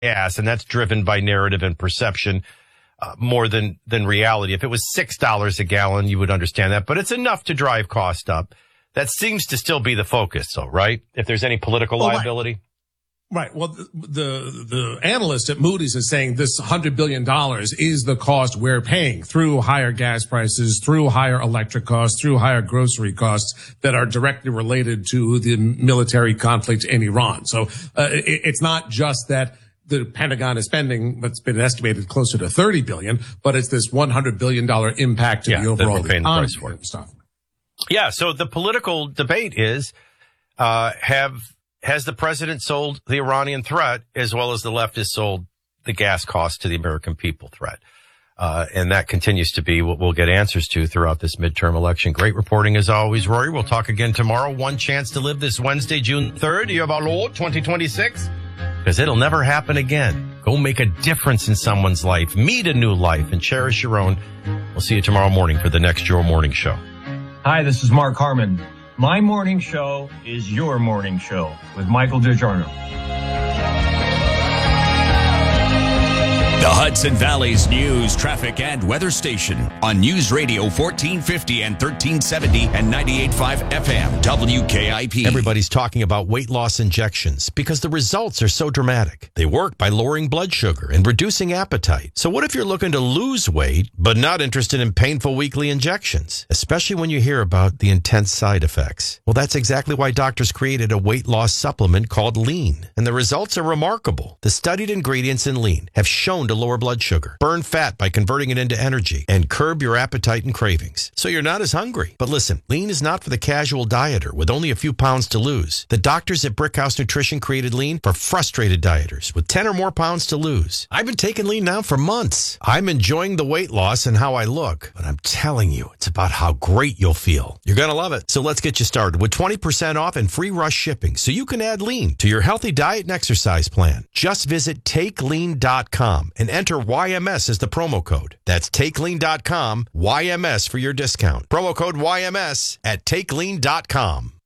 gas, and that's driven by narrative and perception more than reality. If it was $6 a gallon, you would understand that, but it's enough to drive cost up. That seems to still be the focus, though, right? If there's any political liability. Right. Well, the analyst at Moody's is saying this $100 billion is the cost we're paying through higher gas prices, through higher electric costs, through higher grocery costs that are directly related to the military conflict in Iran. So it's not just that the Pentagon is spending what's been estimated closer to $30 billion, but it's this $100 billion impact to the overall economy and stuff. Yeah. So the political debate is, has the president sold the Iranian threat as well as the left has sold the gas cost to the American people threat? And that continues to be what we'll get answers to throughout this midterm election. Great reporting as always, Rory. We'll talk again tomorrow. One chance to live this Wednesday, June 3rd, year of our Lord, 2026. Because it'll never happen again. Go make a difference in someone's life. Meet a new life and cherish your own. We'll see you tomorrow morning for the next Your Morning Show. Hi, this is Mark Harmon. My morning show is your morning show with Michael DiGiorno. The Hudson Valley's news, traffic, and weather station on News Radio 1450 and 1370 and 98.5 FM WKIP. Everybody's talking about weight loss injections because the results are so dramatic. They work by lowering blood sugar and reducing appetite. So what if you're looking to lose weight but not interested in painful weekly injections, especially when you hear about the intense side effects? Well, that's exactly why doctors created a weight loss supplement called Lean. And the results are remarkable. The studied ingredients in Lean have shown to lower blood sugar, burn fat by converting it into energy, and curb your appetite and cravings, so you're not as hungry. But listen, Lean is not for the casual dieter with only a few pounds to lose. The doctors at Brickhouse Nutrition created Lean for frustrated dieters with 10 or more pounds to lose. I've been taking Lean now for months. I'm enjoying the weight loss and how I look, but I'm telling you, it's about how great you'll feel. You're going to love it. So let's get you started with 20% off and free rush shipping so you can add Lean to your healthy diet and exercise plan. Just visit TakeLean.com and enter YMS as the promo code. That's TakeLean.com, YMS for your discount. Promo code YMS at TakeLean.com.